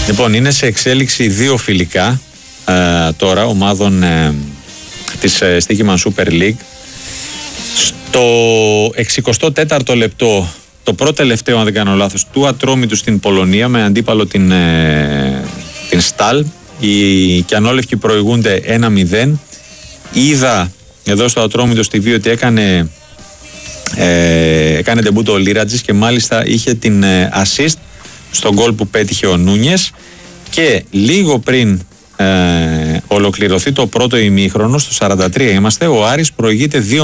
Λοιπόν, είναι σε εξέλιξη δύο φιλικά τώρα ομάδων της Στοίχημαν Super League. Στο 64ο λεπτό, το πρώτο τελευταίο, αν δεν κάνω λάθος, του Ατρόμητου στην Πολωνία με αντίπαλο την Στάλ. Οι Κιανόλευκοι προηγούνται 1-0. Είδα εδώ στο Ατρόμητο στη Β' ότι έκανε ντεμπούτο ο Λίρατζης και μάλιστα είχε την assist στον γκολ που πέτυχε ο Νούνιες, και λίγο πριν ολοκληρωθεί το πρώτο ημίχρονο, στο 43 είμαστε, ο Άρης προηγείται